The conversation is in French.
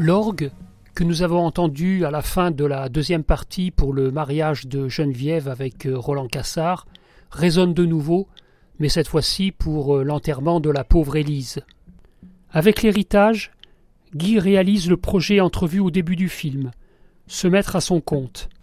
L'orgue, que nous avons entendu à la fin de la deuxième partie pour le mariage de Geneviève avec Roland Cassard, résonne de nouveau, mais cette fois-ci pour l'enterrement de la pauvre Élise. Avec l'héritage, Guy réalise le projet entrevu au début du film, se mettre à son compte.